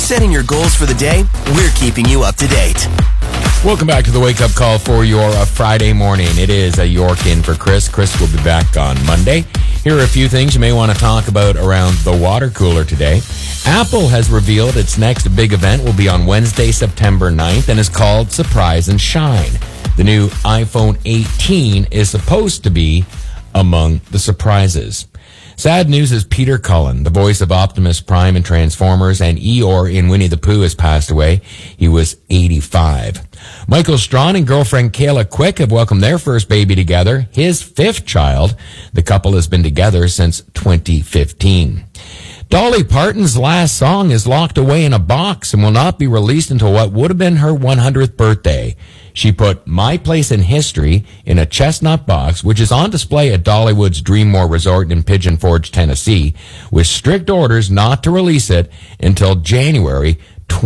setting your goals for the day, we're keeping you up to date. Welcome back to the Wake Up Call for your Friday morning. It is a York in for Chris. Chris will be back on Monday. Here are a few things you may want to talk about around the water cooler today. Apple has revealed its next big event will be on Wednesday, September 9th, and is called Surprise and Shine. The new iPhone 18 is supposed to be among the surprises. Sad news is Peter Cullen, the voice of Optimus Prime in Transformers and Eeyore in Winnie the Pooh, has passed away. He was 85. Michael Strawn and girlfriend Kayla Quick have welcomed their first baby together, his fifth child. The couple has been together since 2015. Dolly Parton's last song is locked away in a box and will not be released until what would have been her 100th birthday. She put My Place in History in a chestnut box, which is on display at Dollywood's Dreammore Resort in Pigeon Forge, Tennessee, with strict orders not to release it until January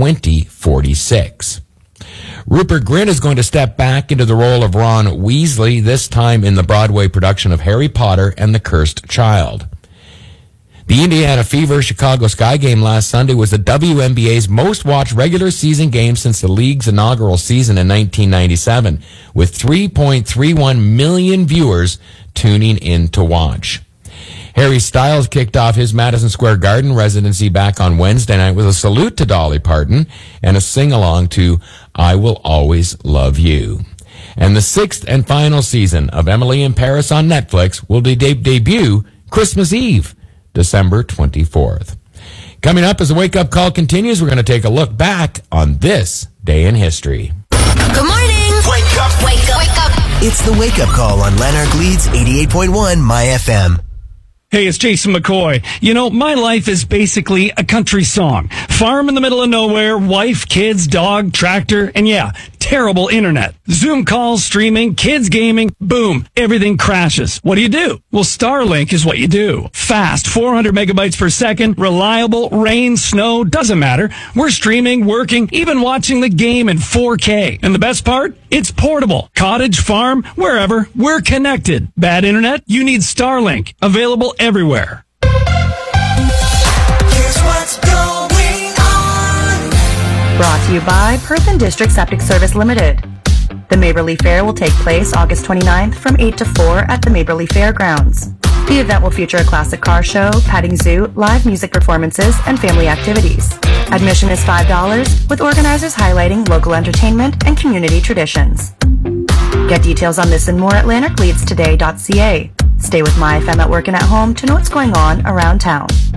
2046. Rupert Grint is going to step back into the role of Ron Weasley, this time in the Broadway production of Harry Potter and the Cursed Child. The Indiana Fever Chicago Sky game last Sunday was the WNBA's most watched regular season game since the league's inaugural season in 1997, with 3.31 million viewers tuning in to watch. Harry Styles kicked off his Madison Square Garden residency back on Wednesday night with a salute to Dolly Parton and a sing-along to I Will Always Love You. And the sixth and final season of Emily in Paris on Netflix will debut Christmas Eve, December 24th. Coming up as the Wake Up Call continues, we're going to take a look back on this day in history. Good morning. Wake up. Wake up. Wake up. It's the Wake Up Call on Lanark Leeds 88.1 My FM. Hey, it's Jason McCoy. You know, my life is basically a country song. Farm in the middle of nowhere, wife, kids, dog, tractor, and yeah, terrible internet. Zoom calls, streaming, kids gaming, boom, everything crashes. What do? Well, Starlink is what you do. Fast, 400 megabytes per second, reliable, rain, snow, doesn't matter. We're streaming, working, even watching the game in 4K. And the best part? It's portable. Cottage, farm, wherever, we're connected. Bad internet? You need Starlink. Available everywhere. Here's what's going on. Brought to you by Perth and District Septic Service Limited. The Maberley Fair will take place August 29th from 8 to 4 at the Maberley Fairgrounds. The event will feature a classic car show, petting zoo, live music performances, and family activities. Admission is $5, with organizers highlighting local entertainment and community traditions. Get details on this and more at lanarkleadstoday.ca. Stay with My FM at work and at home to know what's going on around town.